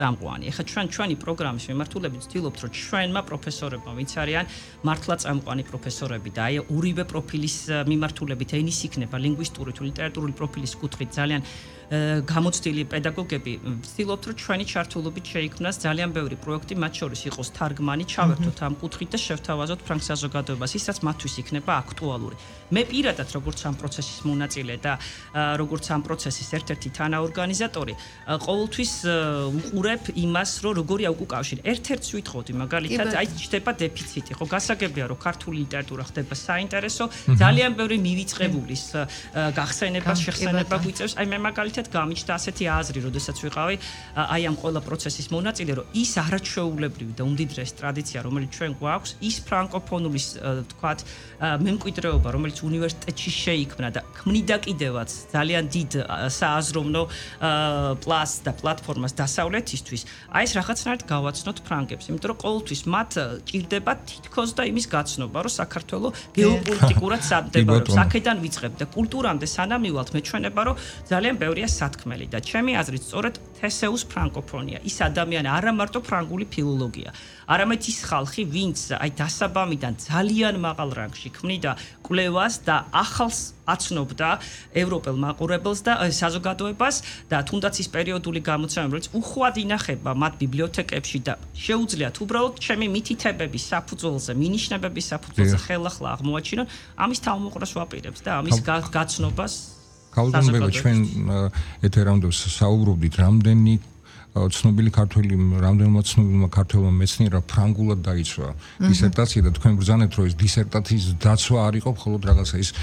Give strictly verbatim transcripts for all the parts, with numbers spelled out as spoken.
წამყვანი. ეხლა ჩვენ ჩვენი პროგრამის მიმართულებით ვცდილობთ, რომ ჩვენმა პროფესორებმა, ვინც არიან მართლა წამყვანი პროფესორები და აი ორივე პროფილის მიმართულებით ენის იქნება ლინგვისტური თუ ლიტერატურული პროფილის კუთხით ძალიან გამოცდილი პედაგოგები ვცდილობთ, რომ ჩვენი ჩართულობით შეიქმნას ძალიან ბევრი პროექტი, მათ შორის იყოს თარგმანი, ჩავერთოთ ამ კუთხით და შევთავაზოთ ფრანგ საზოგადოებას, ის რაც მათთვის იქნება აქტუალური. მე პირადად როგორც ამ პროცესის მონაწილე და როგორც ამ პროცესის ერთ-ერთი თანაორგანიზატორი, ყოველთვის უყურებ იმას, რომ როგორია უკავშირი. ერთ-ერთს ვითხოვდი, მაგალითად, აი ჩდება დეფიციტი, ხო, გასაგებია, რომ ქართული ლიტერატურა ხდება საინტერესო, ძალიან ბევრი მივიწყებულის გახსენებას, შეხსენება გვიწევს. აი მე მაგალითად გამიჩნდა ასეთი აზრი, როდესაც ვიყავი აი ამ ყველა პროცესის მონაწილე, რომ ის არაჩვეულებრივი და უმდიდრესი ტრადიცია, რომელიც ჩვენ გვაქვს, ის ფრანკოფონულის თქვათ მემკვიდრეობა, რომელიც უნივერსიტეტში შეიქმნა და ქმნიდა კიდევაც ძალიან დიდ სააზროვნო პლას და პლატფორმას დასავლეთისთვის, აი ეს რაღაცნაირად გავაცნოთ ფრანგებს, იმიტომ რომ ყოველთვის მათ ჭირდება თითქოს და იმის გაცნობა, რომ საქართველოს გეოპოლიტიკურად სამდებარეობს. აქედან ვიწყებ და კულტურამდე სანამ მივალთ, მეჩვენება, რომ ძალიან ბევრია სათქმელი და ჩემი აზრით სწორედ თესეუს ფრანკოფონია. ის ადამიანი არა მარტო ფრანგული ფილოლოგია, არამედ ის ხალხი, ვინც აი დასაბამიდან ძალიან მაღალ რანგში ქმნიდა კვლევას და ახალს აცნობდა ევროპელ მაყურებელს და საზოგადოებას და თუნდაც ის პერიოდული გამოცემები, რომელიც უხვად ინახება მათ ბიბლიოთეკებში და შეუძლიათ უბრალოდ ჩემი მითითებების საფუძველზე, მინიშნებების საფუძველზე ხელახლა აღმოაჩინონ, ამის თავმოყრას ვაპირებს და ამის გაცნობას კალდუნბება ჩვენ ეთერამდე საუბრობდით რამდენი ცნობილი ქართველი რამდენმა ცნობილმა ქართველმა მეცნიერმა ფრანგულად დაიცვა დისერტაცია და თქვენ ბრძანეთ რომ ეს დისერტაციის დაცვა არ იყო მხოლოდ რაღაცა ის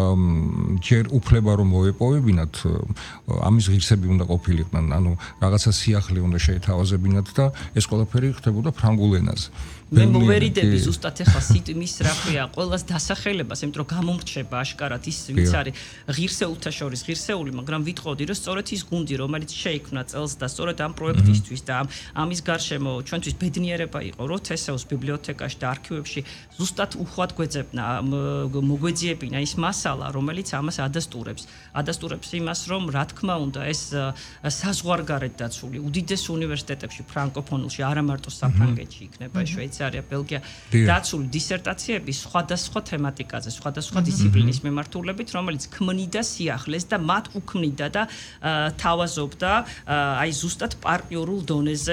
ჯერ უფლება რომ მოეპოვებინათ ამის ღირსები უნდა ყოფილიყვნენ ანუ რაღაცა სიახლე უნდა შეეთავაზებინათ და ეს ყველაფერი ხდებოდა ფრანგულ ენაზე მე მოვერიდები ზუსტად ახლა სიტმის რა ქვია ყოველას დასახელებას იმიტომ რომ გამომრჩება აშკარად ის ვინც არის ღირსეულთა შორის ღირსეული მაგრამ ვიტყოდი რომ სწორედ ის გუნდი რომელიც შეიქმნა წელს და სწორედ ამ პროექტისთვის და ამის გარშემო ჩვენთვის ბედნიერება იყო რომ თესეუს ბიბლიოთეკაში და არქივებში ზუსტად უხვად გვეძებნა მოგვეძიებინა ის მასალა რომელიც ამას ადასტურებს ადასტურებს იმას რომ რა თქმა უნდა ეს საზღვარგარეთ დაცული უდიდეს უნივერსიტეტებში ფრანკოფონულში არა მარტო საფრანგეთში იქნება შვეიცარია ბელგია დაცული დისერტაციები სხვადასხვა თემატიკაზე სხვადასხვა დისციპლინის მიმართულებით რომელიც ქმნიდა სიახლეს და მათ უქმნიდა და თავაზობდა აი ზუსტად პარტნიორულ დონეზე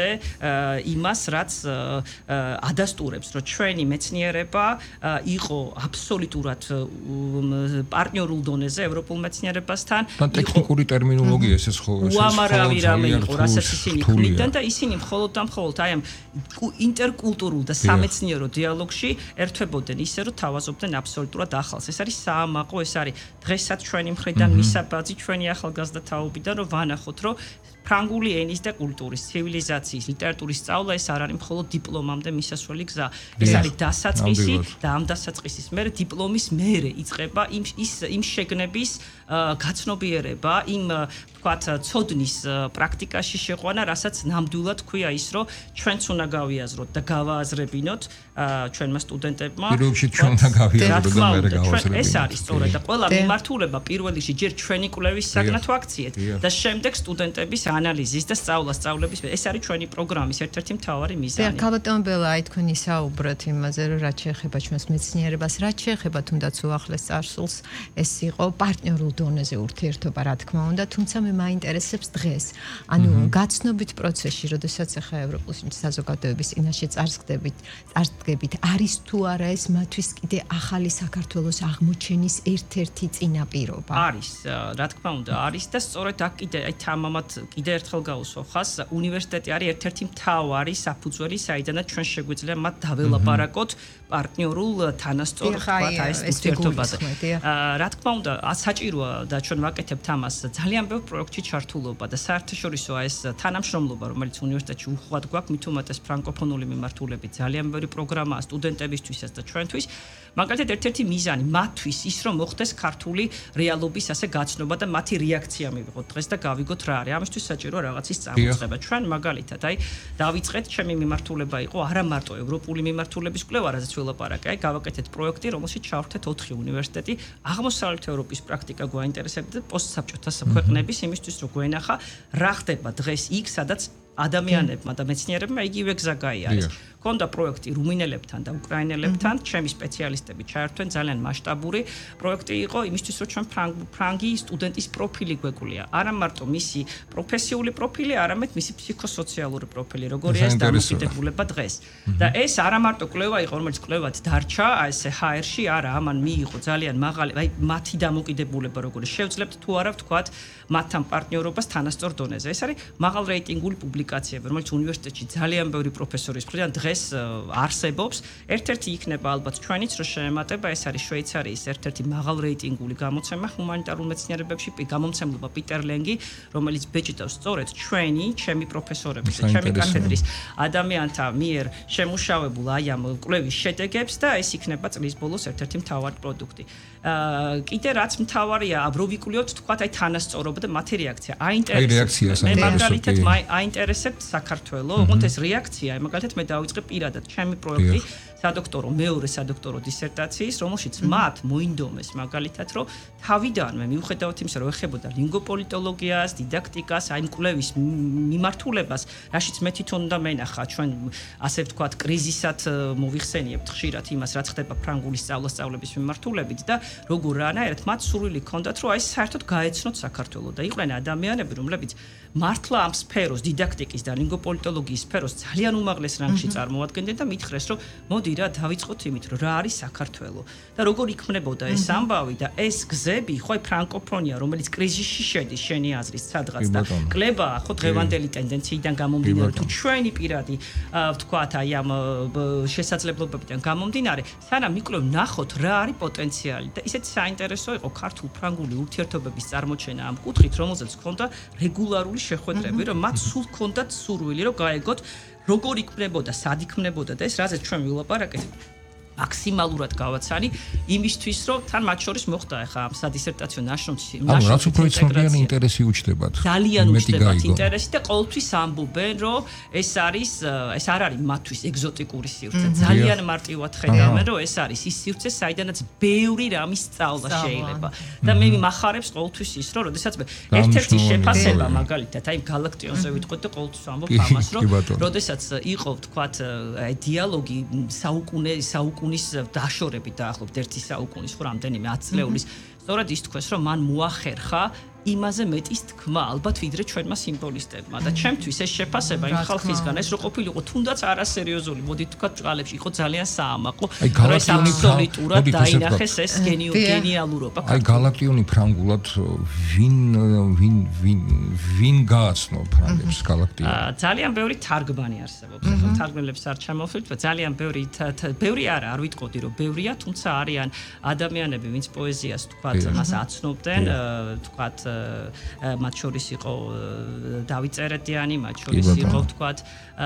იმას, რაც ადასტურებს, რომ ჩვენი მეცნიერება იყო აბსოლუტურად პარტნიორულ დონეზე ევროპულ მეცნიერებასთან. და ტექნიკური ტერმინოლოგია ეს ხო ეს უამრავი რამე იყო, რასაც ისინი ქმნიდნენ და ისინი მხოლოდ და მხოლოდ აი ამ ინტერკულტურულ და სამეცნიერო დიალოგში ერთვებოდნენ ისე, რომ თავაზობდნენ აბსოლუტურად ახალს. ეს არის საამაყო, ეს არის დღესაც ჩვენი მხრიდან მისაბაძი, ჩვენი ახალგაზრდა თაობიდან, რომ ვანახოთ, რომ ფრანგული ენის და კულტურის, ცივილიზაციის, ლიტერატურის სწავლა ეს არ არის მხოლოდ დიპლომამდე მისასვლელი გზა. ეს არის დასაწყისი და ამ დასაწყისის მერე დიპლომის მერე იწყება იმ ის იმ შეგნების გაცნობიერება, იმ თქვათ ცოდნის პრაქტიკაში შეყვანა, რასაც ნამდვილად ქვია ის, რომ ჩვენც უნდა გავიაზროთ და გავააზრებინოთ ჩვენმა სტუდენტებმა. პირველში ჩვენ უნდა გავიაზროთ და მერე გავააზრებინოთ. ეს არის სწორედ და ყველა მიმართულება პირველ რიგში ჯერ ჩვენი კვლევის საგნად ვაქციეთ და შემდეგ სტუდენტების ანალიზის და სწავლა-სწავლების ეს არის ჩვენი პროგრამის ერთ-ერთი მთავარი მიზანი. და ქალბატონ ბელა აი თქვენი საუბროთ იმაზე რომ რაც შეეხება ჩვენს მეცნიერებას, რაც შეეხება თუნდაც უახლეს წარსულს, ეს იყო პარტნიორულ დონეზე ურთიერთობა რა თქმა უნდა, თუმცა მე მაინტერესებს დღეს. ანუ გაცნობით პროცესში, როდესაც ახლა ევროპულ საზოგადოების წინაშე წარსდგებით, წარსდგებით, არის თუ არა ეს მათთვის კიდე ახალი საქართველოს აღმოჩენის ერთ-ერთი წინაპირობა? არის, რა თქმა უნდა, არის და სწორედ აქ კიდე აი თამამად კიდე ერთხელ გავუსვა ხას, უნივერსიტეტი არის ერთ-ერთი მთავარი საფუძველი, საიდანაც ჩვენ შეგვიძლია მათ დაველაპარაკოთ პარტნიორულ თანასწორ ვთქვათ აი ეს ურთიერთობაზე. რა თქმა უნდა, საჭიროა და ჩვენ ვაკეთებთ ამას ძალიან ბევრ პროექტში ჩართულობა და საერთაშორისო ეს თანამშრომლობა, რომელიც უნივერსიტეტში უხვად გვაქვს, მით უმეტეს ფრანკოფონული მიმართულებით ძალიან ბევრი პროგრამაა სტუდენტებისთვისაც და ჩვენთვის. მაგალითად ერთ-ერთი მიზანი მათთვის ის რომ მოხდეს ქართული რეალობის ასე გაცნობა და მათი რეაქცია მივიღოთ დღეს და გავიგოთ რა არის. ამისთვის საჭიროა რაღაცის წამოწყება. ჩვენ მაგალითად აი დავიწყეთ ჩემი მიმართულება იყო არა მარტო ევროპული მიმართულების კვლევა, რაზეც ველაპარაკე, აი გავაკეთეთ პროექტი, რომელშიც ჩავერთეთ ოთხი უნივერსიტეტი, აღმოსავლეთ ევროპის პრაქტიკა გვაინტერესებდა და პოსტსაბჭოთა ქვეყნების იმისთვის რომ გვენახა რა ხდება დღეს იქ, სადაც ადამიანებმა და მეცნიერებმა იგივე გზა გაიარეს. ქონდა პროექტი რუმინელებთან და უკრაინელებთან, ჩემი სპეციალისტები ჩაერთვენ, ძალიან მასშტაბური პროექტი იყო იმისთვის, რომ ჩვენ ფრანგი სტუდენტის პროფილი გვეგვია. არა მარტო მისი პროფესიული პროფილი, არამედ მისი ფსიქოსოციალური პროფილი, როგორია ეს დამოკიდებულება დღეს. და ეს არა მარტო კვლევა იყო, რომელიც კვლევად დარჩა, აი ესე ჰა ერში, არა, ამან მიიღო ძალიან მაღალი, აი მათი დამოკიდებულება, როგორი შევძლებთ თუ არა ვთქვათ, მათთან პარტნიორობას თანასწორ დონეზე. ეს არის მაღალ რეიტინგული პუბლიკაციები, რომელიც უნივერსიტეტში ძალიან ბევრი პროფესორის მხრიდან დღეს არსებობს. ერთ-ერთი იქნება ალბათ ჩვენიც, რომ შეემატება, ეს არის შვეიცარიის ერთ-ერთი მაღალ რეიტინგული გამოცემა ჰუმანიტარულ მეცნიერებებში, გამომცემლობა პიტერ ლენგი, რომელიც ბეჭდავს სწორედ ჩვენი, ჩემი პროფესორების და ჩემი კათედრის ადამიანთა მიერ შემუშავებულ აი ამ კვლევის შედეგებს და ეს იქნება წლის ბოლოს ერთ-ერთი მთავარი პროდუქტი. აა კიდე რაც მთავარია, რო ვიკვლევთ თქვათ აი თანასწორობა და მათი რეაქცია. აინტერესებს. მე მაგალითად აინტერესებთ საქართველო, ოღონდ ეს რეაქცია, მაგალითად მე დავიწყე პირადად ჩემი პროექტი სადოქტორო მეორე სადოქტორო დისერტაციის, რომელშიც მათ მოინდომეს მაგალითად, რომ თავიდანვე მიუხედავად იმისა, რომ ეხებოდა ლინგვოპოლიტოლოგიას, დიდაქტიკას, აი მკვლევის მიმართულებას, რაშიც მე თვითონ უნდა მენახა, ჩვენ ასე ვთქვათ, კრიზისად მოვიხსენიებთ ხშირად იმას, რაც ხდება ფრანგული სწავლასწავლების მიმართულებით და როგორ რანაირად მათ სურვილი ჰქონდათ, რომ აი საერთოდ გაეცნოთ საქართველო და იყვნენ ადამიანები, რომლებიც მართლა ამ სფეროს, დიდაქტიკის და ლინგვოპოლიტოლოგიის სფეროს ძალიან უმაღლეს რანგში წარმოადგენდნენ და მითხრეს, რომ მოდი რა დავიწყოთ იმით, რომ რა არის საქართველო და როგორ იქმნებოდა ეს ამბავი და ეს გზები, ხო აი ფრანკოფონია, რომელიც კრიზისში შედის შენი აზრით სადღაც და კლება, ხო დღევანდელი ტენდენციიდან გამომდინარე, თუ ჩვენი პირადი ვთქვათ, აი ამ შესაძლებლობებიდან გამომდინარე, სანამ მიკლევ ნახოთ რა არის პოტენციალი და ისეთი საინტერესო იყო ქართულ-ფრანგული ურთიერთობების წარმოჩენა ამ კუთხით, რომელზეც ჰქონდა რეგულარული შეხვედრები, რომ მათ სულ ჰქონდათ სურვილი, რომ გაეგოთ როგორ იქმნებოდა, სად იქმნებოდა და ეს რაზეც ჩვენ ვილაპარაკეთ მაქსიმალურად გავაცანი იმისთვის, რომ თან მათ შორის მოხდა ახლა ამ სადისერტაციო ნაშრომში ნაშრომის ანუ რაც უფრო იცნობიანი ინტერესი უჩნდებათ. ძალიან უჩნდებათ ინტერესი და ყოველთვის ამბობენ, რომ ეს არის ეს არ არის მათთვის ეგზოტიკური სივრცე. ძალიან მარტივად ხედავენ, რომ ეს არის ის სივრცე, საიდანაც ბევრი რამის სწავლა შეიძლება. და მე მახარებს ყოველთვის ის, რომ როდესაც მე ერთ-ერთი შეფასება მაგალითად, აი გალაქტიონზე ვიტყვით და ყოველთვის ვამბობ ამას, რომ როდესაც იყო ვთქვათ დიალოგი საუკუნე საუკუნე უნის დაშორებით დაახლოებით ერთი საუკუნის ხო რამდენიმე ათი წლეულის სწორედ ის თქვეს რომ მან მოახერხა იმაზე მეტის თქმა ალბათ ვიდრე ჩვენმა სიმბოლისტებმა და ჩემთვის ეს შეფასება იმ ხალხისგან ეს რო ყოფილიყო თუნდაც არასერიოზული მოდი თქვა ჭყალებში იყო ძალიან საამაყო რომ ეს აბსოლუტურად დაინახეს ეს გენიალურობა აი გალაქტიონი ფრანგულად ვინ ვინ ვინ ვინ გააცნო ფრანგებს გალაქტიონი ძალიან ბევრი თარგმანი არსებობს ახლა თარგმნელებს არ ჩამოვხდით ძალიან ბევრი ბევრი არა არ ვიტყოდი რომ ბევრია თუმცა არიან ადამიანები ვინც პოეზიას თქვა მას აცნობდნენ თქვა მათ შორის იყო დავით წერეთიანი, მათ შორის იყო ვთქვათ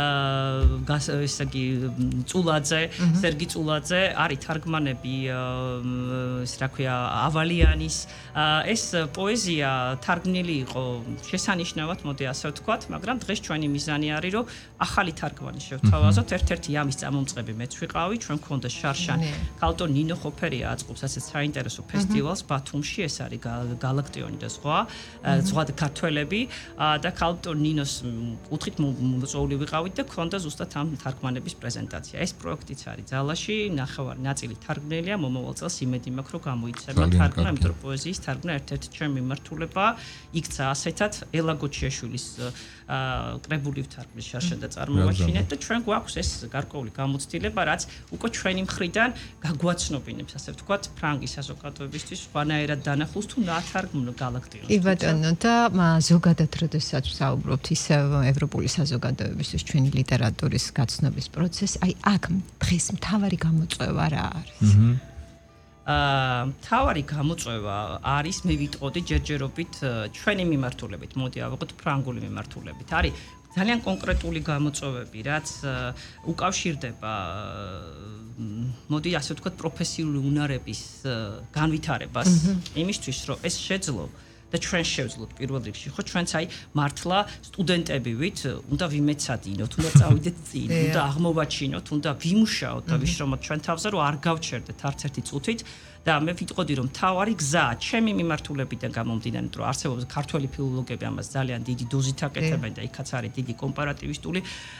ესე იგი წულაძე, სერგი წულაძე, არის თარგმანები ის რა ქვია ავალიანის ეს პოეზია თარგმნილი იყო შესანიშნავად მოდი ასე ვთქვათ, მაგრამ დღეს ჩვენი მიზანი არის რომ ახალი თარგმანი შევთავაზოთ, ერთ-ერთი ამის წამომწყები მეც ვიყავი, ჩვენ გქონდა შარშან ქალტო ნინო ხოფერი აწყობს ასეთ საინტერესო ფესტივალს ბათუმში, ეს არის გალაქტიონი და სხვა სხვა ქართველები და ქალტო ნინოს კუთხით მოწვეული ვიყავით და ქონდა ზუსტად ამ თარგმანების პრეზენტაცია. ეს პროექტიც არის ძალაში, ნახევარი ნაწილი თარგმნელია, მომავალ წელს იმედი მაქვს რომ გამოიცემა თარგმნა, იმიტომ რომ პოეზიის თარგმნა ერთ-ერთი ჩემი მიმართულება იქცა ასეთად ელა გოჩიაშვილის კრებული თარგმნის შარშან და წარმომაჩინეთ და ჩვენ გვაქვს ეს გარკვეული გამოცდილება, რაც უკვე ჩვენი მხრიდან გაგვაცნობინებს, ასე ვთქვათ, ფრანგი საზოგადოებისთვის სხვანაირად დანახულს თუ ნათარგმნო გალაქტიონს. კი ბატონო და ზოგადად როდესაც ვსაუბრობთ ისევ ევროპული საზოგადოებისთვის ჩვენი ლიტერატურის გაცნობის პროცესი, აი აქ დღეს მთავარი გამოწვევა რა არის? აა მთავარი გამოწვევა არის მე ვიტყოდი ჯერჯერობით ჩვენი მიმართულებით, მოდი ავიღოთ ფრანგული მიმართულებით. არის ძალიან კონკრეტული გამოწვევები, რაც უკავშირდება მოდი ასე ვთქვათ პროფესიული უნარების განვითარებას, იმისთვის რომ ეს შეძლო და ჩვენ შევძლოთ პირველ რიგში ხო ჩვენც აი მართლა სტუდენტები ვით უნდა ვიმეცადინოთ უნდა წავიდეთ წინ უნდა აღმოვაჩინოთ უნდა ვიმუშაოთ და ვიშრომოთ ჩვენ თავზე რომ არ გავჩერდეთ არც ერთი წუთით და მე ვიტყოდი რომ თავარი გზა ჩემი მიმართულებიდან გამომდინარე რომ არსებობს ქართველი ფილოლოგები ამას ძალიან დიდი დოზით აკეთებენ და იქაც არის დიდი კომპარატივისტული